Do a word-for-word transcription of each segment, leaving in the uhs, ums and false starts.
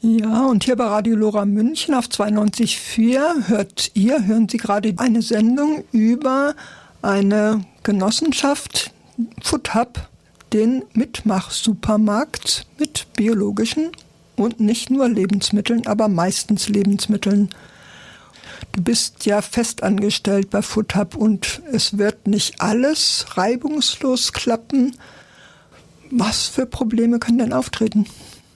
Ja, und hier bei Radio Lora München auf zweiundneunzig Komma vier hört ihr, hören Sie gerade eine Sendung über eine Genossenschaft, FoodHub, den Mitmach-Supermarkt mit biologischen und nicht nur Lebensmitteln, aber meistens Lebensmitteln. Du bist ja festangestellt bei FoodHub und es wird nicht alles reibungslos klappen. Was für Probleme können denn auftreten?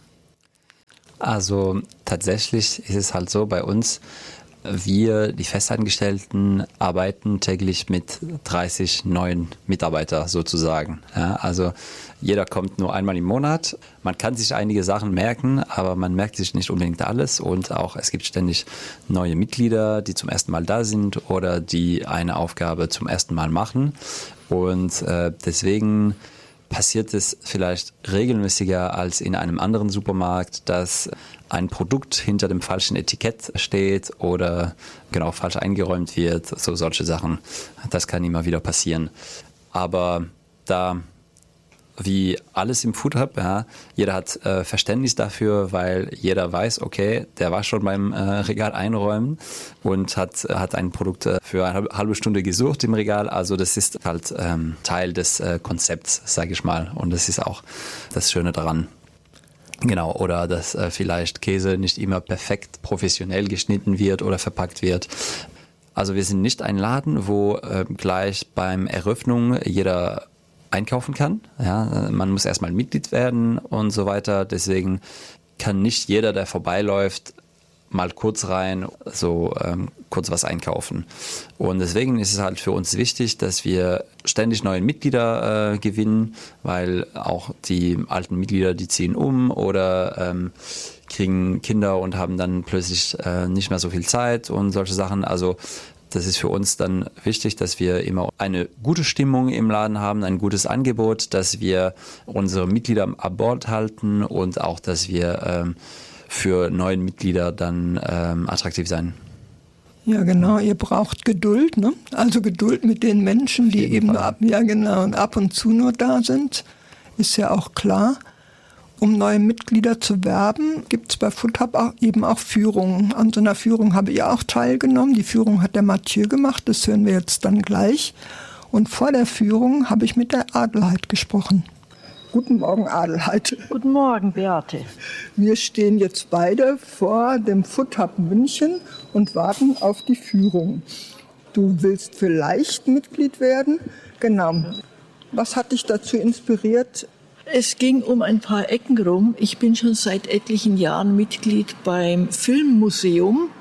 Also tatsächlich ist es halt so bei uns, wir, die Festangestellten, arbeiten täglich mit dreißig neuen Mitarbeitern sozusagen. Ja, also jeder kommt nur einmal im Monat. Man kann sich einige Sachen merken, aber man merkt sich nicht unbedingt alles. Und auch es gibt ständig neue Mitglieder, die zum ersten Mal da sind oder die eine Aufgabe zum ersten Mal machen. Und äh, deswegen passiert es vielleicht regelmäßiger als in einem anderen Supermarkt, dass ein Produkt hinter dem falschen Etikett steht oder genau falsch eingeräumt wird, so solche Sachen. Das kann immer wieder passieren. Aber da wie alles im FoodHub, ja, jeder hat äh, Verständnis dafür, weil jeder weiß, okay, der war schon beim äh, Regal einräumen und hat, hat ein Produkt äh, für eine halbe Stunde gesucht im Regal. Also das ist halt ähm, Teil des äh, Konzepts, sage ich mal. Und das ist auch das Schöne daran. Genau, oder dass äh, vielleicht Käse nicht immer perfekt professionell geschnitten wird oder verpackt wird. Also wir sind nicht ein Laden, wo äh, gleich beim Eröffnung jeder einkaufen kann. Ja, man muss erstmal Mitglied werden und so weiter. Deswegen kann nicht jeder, der vorbeiläuft, mal kurz rein, so ähm, kurz was einkaufen. Und deswegen ist es halt für uns wichtig, dass wir ständig neue Mitglieder äh, gewinnen, weil auch die alten Mitglieder, die ziehen um oder ähm, kriegen Kinder und haben dann plötzlich äh, nicht mehr so viel Zeit und solche Sachen. Also das ist für uns dann wichtig, dass wir immer eine gute Stimmung im Laden haben, ein gutes Angebot, dass wir unsere Mitglieder an Bord halten und auch, dass wir ähm, für neue Mitglieder dann ähm, attraktiv sein. Ja, genau. Ihr braucht Geduld, ne? Also Geduld mit den Menschen, die eben nur ab, ja, genau, und ab und zu nur da sind, ist ja auch klar. Um neue Mitglieder zu werben, gibt es bei FoodHub auch eben auch Führungen. An so einer Führung habe ich auch teilgenommen. Die Führung hat der Mathieu gemacht, das hören wir jetzt dann gleich. Und vor der Führung habe ich mit der Adelheid gesprochen. Guten Morgen, Adelheid. Guten Morgen, Beate. Wir stehen jetzt beide vor dem FoodHub München und warten auf die Führung. Du willst vielleicht Mitglied werden? Genau. Was hat dich dazu inspiriert? Es ging um ein paar Ecken rum. Ich bin schon seit etlichen Jahren Mitglied beim Filmmuseum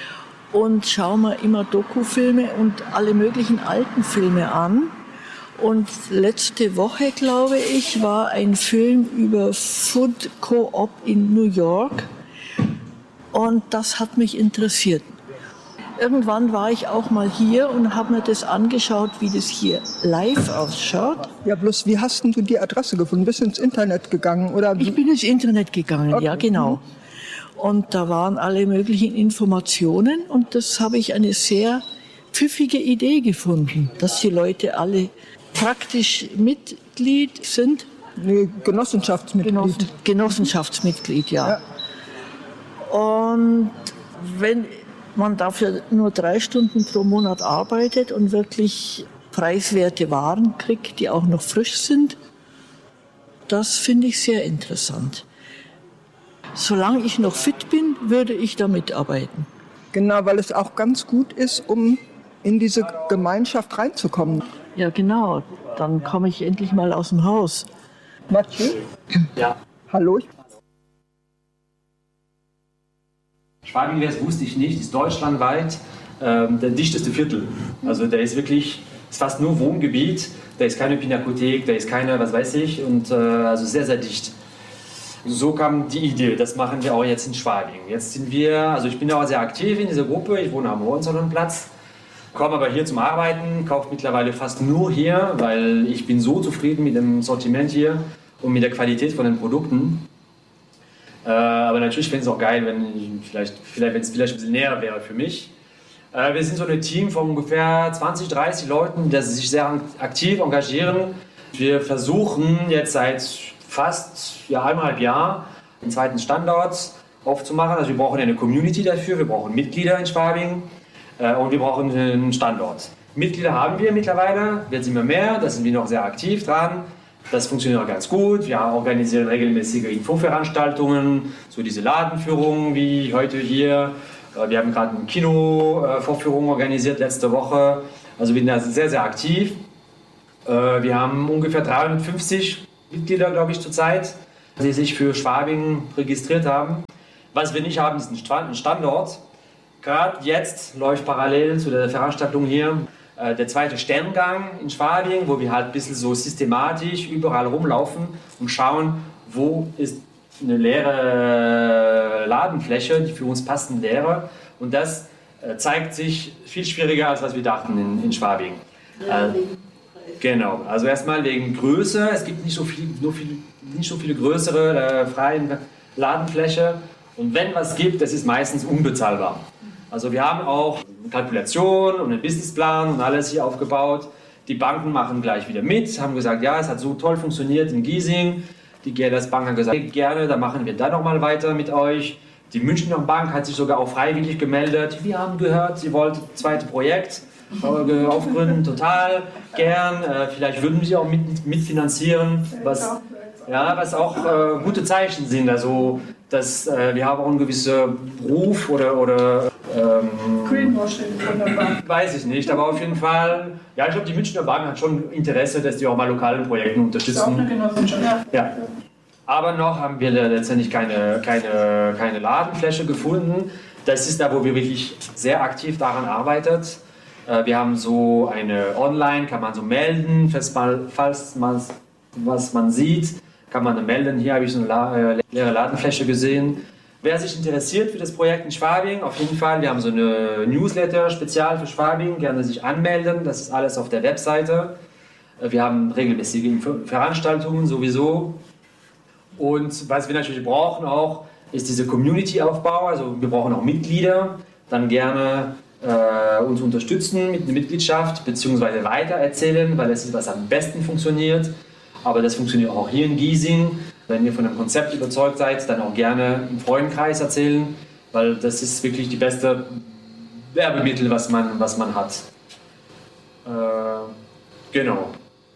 und schaue mir immer Dokufilme und alle möglichen alten Filme an. Und letzte Woche, glaube ich, war ein Film über Food Co-op in New York. Und das hat mich interessiert. Irgendwann war ich auch mal hier und habe mir das angeschaut, wie das hier live ausschaut. Ja, bloß wie hast denn du die Adresse gefunden? Bist du ins Internet gegangen? Oder? Ich bin ins Internet gegangen, okay. Ja genau. Und da waren alle möglichen Informationen und das habe ich eine sehr pfiffige Idee gefunden, dass die Leute alle praktisch Mitglied sind. Nee, Genossenschaftsmitglied. Genossen, Genossenschaftsmitglied, ja. ja. Und wenn man dafür nur drei Stunden pro Monat arbeitet und wirklich preiswerte Waren kriegt, die auch noch frisch sind, das finde ich sehr interessant. Solange ich noch fit bin, würde ich da mitarbeiten. Genau, weil es auch ganz gut ist, um in diese Gemeinschaft reinzukommen. Ja, genau. Dann komme ich endlich mal aus dem Haus. Mathieu? Ja. Hallo? Schwabing, das wusste ich nicht, ist deutschlandweit ähm, der dichteste Viertel. Also der ist wirklich, ist fast nur Wohngebiet, da ist keine Pinakothek, da ist keine, was weiß ich, und äh, also sehr, sehr dicht. So kam die Idee, das machen wir auch jetzt in Schwabing. Jetzt sind wir, also ich bin auch sehr aktiv in dieser Gruppe, ich wohne am Hohenzollernplatz, komme aber hier zum Arbeiten, kaufe mittlerweile fast nur hier, weil ich bin so zufrieden mit dem Sortiment hier und mit der Qualität von den Produkten. Äh, aber natürlich fände ich es auch geil, wenn ich vielleicht, vielleicht, wenn es vielleicht ein bisschen näher wäre für mich. Äh, wir sind so ein Team von ungefähr zwanzig, dreißig Leuten, die sich sehr aktiv engagieren. Wir versuchen jetzt seit fast ja, eineinhalb Jahren den zweiten Standort aufzumachen. Also wir brauchen eine Community dafür, wir brauchen Mitglieder in Schwabing äh, und wir brauchen einen Standort. Mitglieder haben wir mittlerweile, jetzt immer mehr, da sind wir noch sehr aktiv dran. Das funktioniert auch ganz gut. Wir organisieren regelmäßige Infoveranstaltungen, so diese Ladenführungen wie heute hier. Wir haben gerade eine Kinovorführung organisiert letzte Woche. Also wir sind da sehr, sehr aktiv. Wir haben ungefähr dreihundertfünfzig Mitglieder, glaube ich, zurzeit, die sich für Schwabing registriert haben. Was wir nicht haben, ist ein Standort. Gerade jetzt läuft parallel zu der Veranstaltung hier der zweite Sterngang in Schwabing, wo wir halt ein bisschen so systematisch überall rumlaufen und schauen, wo ist eine leere Ladenfläche, die für uns passend wäre. Und das äh, zeigt sich viel schwieriger, als was wir dachten in, in Schwabing. Ja, äh, genau, also erstmal wegen Größe. Es gibt nicht so, viel, nur viel, nicht so viele größere äh, freie Ladenfläche. Und wenn was gibt, das ist meistens unbezahlbar. Also wir haben auch eine Kalkulation und einen Businessplan und alles hier aufgebaut. Die Banken machen gleich wieder mit, haben gesagt, ja, es hat so toll funktioniert in Giesing. Die G L S Bank hat gesagt, gerne, dann machen wir da nochmal weiter mit euch. Die Münchner Bank hat sich sogar auch freiwillig gemeldet. Wir haben gehört, sie wollte das zweite Projekt aufgründen, total gern. Äh, vielleicht würden sie auch mit, mitfinanzieren, was, ja, was auch äh, gute Zeichen sind. Also, dass äh, wir haben auch einen gewissen Ruf oder, oder ähm, Greenwashing von der Bank. Weiß ich nicht, aber auf jeden Fall, ja, ich glaube, die Münchner Bank hat schon Interesse, dass die auch mal lokalen Projekten unterstützen. Das ist auch eine Genossenschaft. Ja. Ja. Aber noch haben wir letztendlich keine, keine, keine Ladenfläche gefunden. Das ist da, wo wir wirklich sehr aktiv daran arbeiten. Wir haben so eine Online, kann man so melden, falls man, falls man was man sieht, kann man melden. Hier habe ich so eine leere Ladenfläche gesehen. Wer sich interessiert für das Projekt in Schwabing, auf jeden Fall, wir haben so eine Newsletter spezial für Schwabing, gerne sich anmelden, das ist alles auf der Webseite. Wir haben regelmäßige Veranstaltungen sowieso. Und was wir natürlich brauchen auch, ist diese Community-Aufbau, also wir brauchen auch Mitglieder, dann gerne äh, uns unterstützen mit einer Mitgliedschaft, beziehungsweise weitererzählen, weil das ist, was am besten funktioniert. Aber das funktioniert auch hier in Giesing. Wenn ihr von dem Konzept überzeugt seid, dann auch gerne im Freundenkreis erzählen, weil das ist wirklich die beste Werbemittel, was man, was man hat. Äh, genau.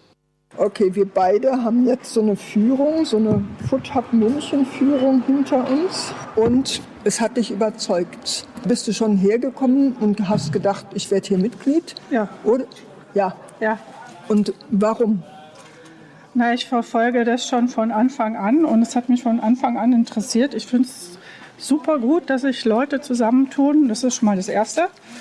Okay, wir beide haben jetzt so eine Führung, so eine Food Hub München Führung hinter uns und es hat dich überzeugt. Bist du schon hergekommen und hast gedacht, ich werde hier Mitglied? Ja. Oder? Ja. Ja. Und warum? Na, ich verfolge das schon von Anfang an und es hat mich von Anfang an interessiert. Ich finde es super gut, dass sich Leute zusammentun. Das ist schon mal das Erste.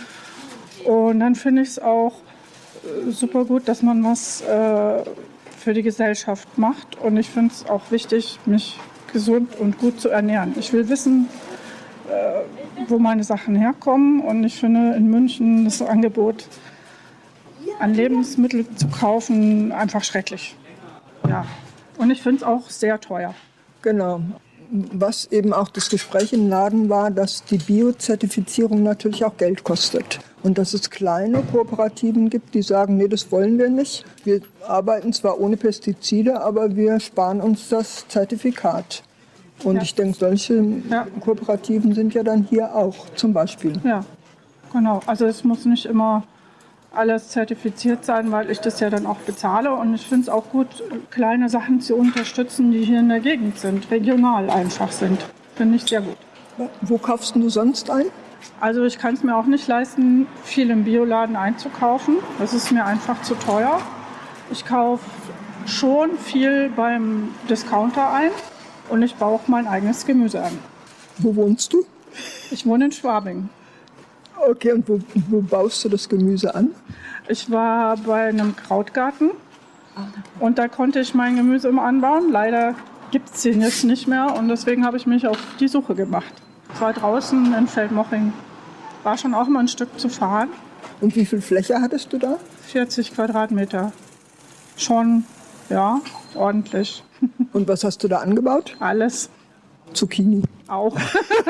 Und dann finde ich es auch super gut, dass man was äh, für die Gesellschaft macht. Und ich finde es auch wichtig, mich gesund und gut zu ernähren. Ich will wissen, äh, wo meine Sachen herkommen. Und ich finde in München das Angebot an Lebensmitteln zu kaufen einfach schrecklich. Ja. Und ich finde es auch sehr teuer. Genau. Was eben auch das Gespräch im Laden war, dass die Bio-Zertifizierung natürlich auch Geld kostet. Und dass es kleine Kooperativen gibt, die sagen, nee, das wollen wir nicht. Wir arbeiten zwar ohne Pestizide, aber wir sparen uns das Zertifikat. Und Ja. ich denke, solche Ja. Kooperativen sind ja dann hier auch zum Beispiel. Ja, genau. Also es muss nicht immer alles zertifiziert sein, weil ich das ja dann auch bezahle. Und ich finde es auch gut, kleine Sachen zu unterstützen, die hier in der Gegend sind, regional einfach sind. Finde ich sehr gut. Wo kaufst du sonst ein? Also ich kann es mir auch nicht leisten, viel im Bioladen einzukaufen. Das ist mir einfach zu teuer. Ich kaufe schon viel beim Discounter ein und ich baue auch mein eigenes Gemüse an. Wo wohnst du? Ich wohne in Schwabing. Okay, und wo, wo baust du das Gemüse an? Ich war bei einem Krautgarten und da konnte ich mein Gemüse immer anbauen. Leider gibt es den jetzt nicht mehr und deswegen habe ich mich auf die Suche gemacht. Ich war draußen in Feldmoching. War schon auch mal ein Stück zu fahren. Und wie viel Fläche hattest du da? vierzig Quadratmeter. Schon, ja, ordentlich. Und was hast du da angebaut? Alles. Zucchini. Auch.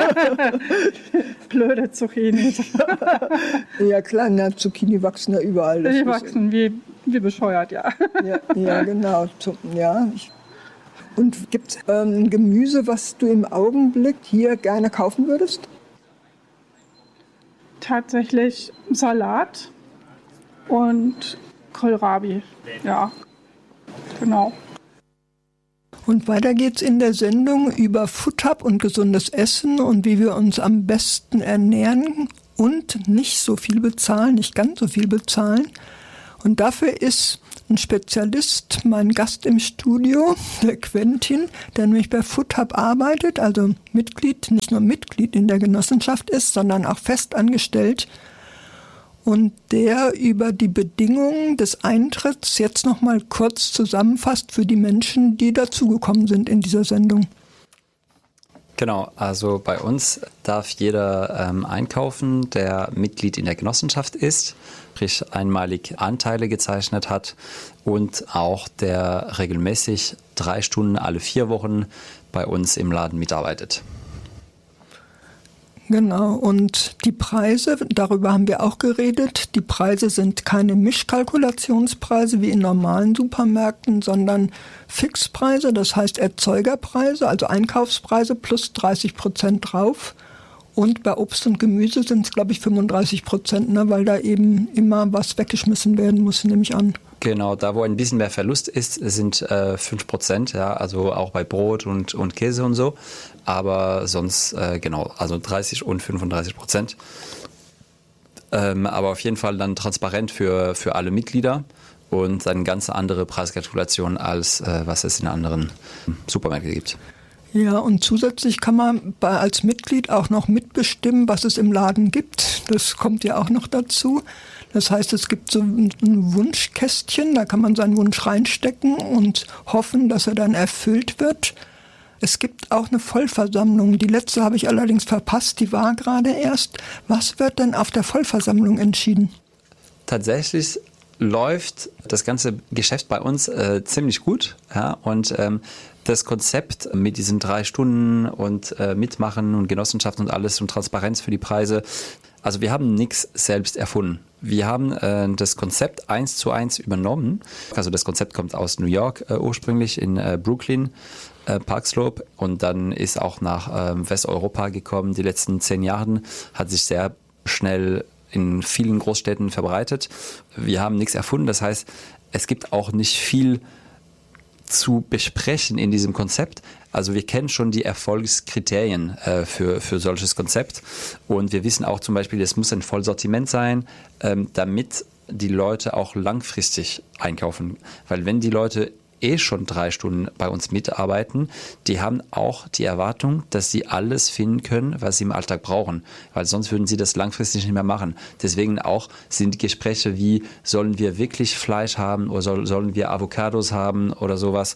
Blöde Zucchini. Ja klar, na, Zucchini wachsen ja überall. Das Die ist- wachsen wie, wie bescheuert, ja. Ja, ja genau. Zu- Ja, ich, Und gibt es ähm, Gemüse, was du im Augenblick hier gerne kaufen würdest? Tatsächlich Salat und Kohlrabi. Ja, genau. Und weiter geht's in der Sendung über FoodHub und gesundes Essen und wie wir uns am besten ernähren und nicht so viel bezahlen, nicht ganz so viel bezahlen. Und dafür ist ein Spezialist, mein Gast im Studio, der Quentin, der nämlich bei FoodHub arbeitet, also Mitglied, nicht nur Mitglied in der Genossenschaft ist, sondern auch fest angestellt. Und der über die Bedingungen des Eintritts jetzt noch mal kurz zusammenfasst für die Menschen, die dazugekommen sind in dieser Sendung. Genau, also bei uns darf jeder ähm, einkaufen, der Mitglied in der Genossenschaft ist, sprich einmalig Anteile gezeichnet hat und auch der regelmäßig drei Stunden alle vier Wochen bei uns im Laden mitarbeitet. Genau, und die Preise, darüber haben wir auch geredet. Die Preise sind keine Mischkalkulationspreise wie in normalen Supermärkten, sondern Fixpreise, das heißt Erzeugerpreise, also Einkaufspreise plus dreißig Prozent drauf. Und bei Obst und Gemüse sind es, glaube ich, fünfunddreißig Prozent, ne, weil da eben immer was weggeschmissen werden muss, nehme ich an. Genau, da wo ein bisschen mehr Verlust ist, sind äh, fünf Prozent, ja, also auch bei Brot und, und Käse und so. Aber sonst, äh, genau, also dreißig und fünfunddreißig Prozent. Ähm, aber auf jeden Fall dann transparent für, für alle Mitglieder und eine ganz andere Preiskalkulation, als äh, was es in anderen Supermärkten gibt. Ja, und zusätzlich kann man bei, als Mitglied auch noch mitbestimmen, was es im Laden gibt. Das kommt ja auch noch dazu. Das heißt, es gibt so ein Wunschkästchen, da kann man seinen Wunsch reinstecken und hoffen, dass er dann erfüllt wird. Es gibt auch eine Vollversammlung. Die letzte habe ich allerdings verpasst, die war gerade erst. Was wird denn auf der Vollversammlung entschieden? Tatsächlich läuft das ganze Geschäft bei uns äh, ziemlich gut. Ja, und ähm, das Konzept mit diesen drei Stunden und äh, Mitmachen und Genossenschaft und alles und Transparenz für die Preise, also wir haben nichts selbst erfunden. Wir haben äh, das Konzept eins zu eins übernommen. Also das Konzept kommt aus New York äh, ursprünglich, in äh, Brooklyn, äh, Park Slope, und dann ist auch nach äh, Westeuropa gekommen. Die letzten zehn Jahre hat sich sehr schnell in vielen Großstädten verbreitet. Wir haben nichts erfunden, das heißt, es gibt auch nicht viel zu besprechen in diesem Konzept. Also wir kennen schon die Erfolgskriterien äh, für, für solches Konzept und wir wissen auch zum Beispiel, es muss ein Vollsortiment sein, ähm, damit die Leute auch langfristig einkaufen. Weil wenn die Leute eh schon drei Stunden bei uns mitarbeiten, die haben auch die Erwartung, dass sie alles finden können, was sie im Alltag brauchen, weil sonst würden sie das langfristig nicht mehr machen. Deswegen auch sind die Gespräche wie, sollen wir wirklich Fleisch haben oder soll, sollen wir Avocados haben oder sowas,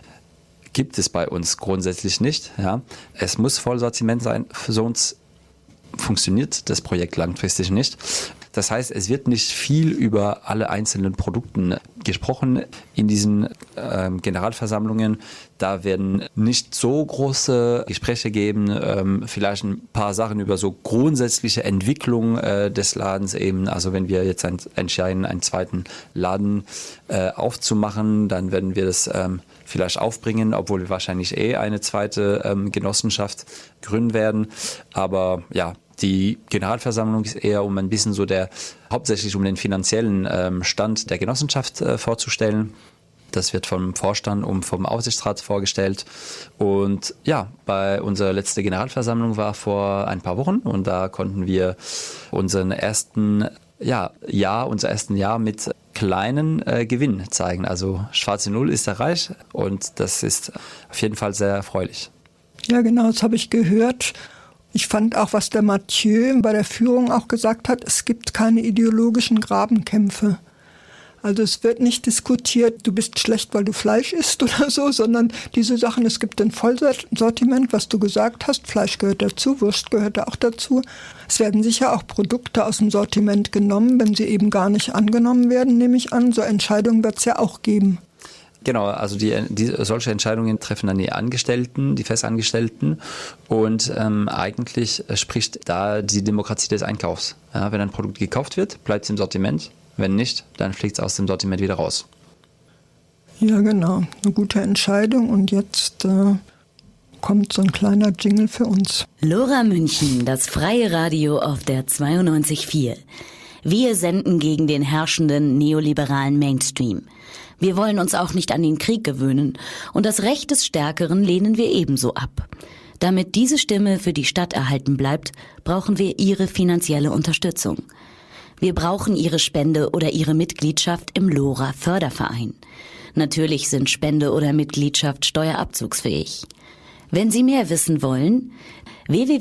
gibt es bei uns grundsätzlich nicht. Ja. Es muss Vollsortiment sein, sonst funktioniert das Projekt langfristig nicht. Das heißt, es wird nicht viel über alle einzelnen Produkte gesprochen in diesen äh, Generalversammlungen. Da werden nicht so große Gespräche geben, ähm, vielleicht ein paar Sachen über so grundsätzliche Entwicklung äh, des Ladens eben. Also wenn wir jetzt ein, entscheiden, einen zweiten Laden äh, aufzumachen, dann werden wir das ähm, vielleicht aufbringen, obwohl wir wahrscheinlich eh eine zweite ähm, Genossenschaft gründen werden. Aber ja, die Generalversammlung ist eher, um ein bisschen so der, hauptsächlich um den finanziellen ähm, Stand der Genossenschaft äh, vorzustellen. Das wird vom Vorstand und vom Aufsichtsrat vorgestellt. Und ja, bei unserer letzten Generalversammlung war vor ein paar Wochen und da konnten wir unseren ersten ja, Jahr, unser ersten Jahr mit kleinen äh, Gewinn zeigen. Also schwarze Null ist erreicht und das ist auf jeden Fall sehr erfreulich. Ja, genau, das habe ich gehört. Ich fand auch, was der Mathieu bei der Führung auch gesagt hat, es gibt keine ideologischen Grabenkämpfe. Also es wird nicht diskutiert, du bist schlecht, weil du Fleisch isst oder so, sondern diese Sachen, es gibt ein Vollsortiment, was du gesagt hast, Fleisch gehört dazu, Wurst gehört da auch dazu. Es werden sicher auch Produkte aus dem Sortiment genommen, wenn sie eben gar nicht angenommen werden, nehme ich an. So Entscheidungen wird es ja auch geben. Genau, also die, die, solche Entscheidungen treffen dann die Angestellten, die Festangestellten und ähm, eigentlich spricht da die Demokratie des Einkaufs. Ja, wenn ein Produkt gekauft wird, bleibt es im Sortiment, wenn nicht, dann fliegt es aus dem Sortiment wieder raus. Ja, genau. Eine gute Entscheidung. Und jetzt äh, kommt so ein kleiner Jingle für uns. Lora München, das freie Radio auf der zweiundneunzig Komma vier. Wir senden gegen den herrschenden neoliberalen Mainstream. Wir wollen uns auch nicht an den Krieg gewöhnen. Und das Recht des Stärkeren lehnen wir ebenso ab. Damit diese Stimme für die Stadt erhalten bleibt, brauchen wir Ihre finanzielle Unterstützung. Wir brauchen Ihre Spende oder Ihre Mitgliedschaft im Lora Förderverein. Natürlich sind Spende oder Mitgliedschaft steuerabzugsfähig. Wenn Sie mehr wissen wollen, w w w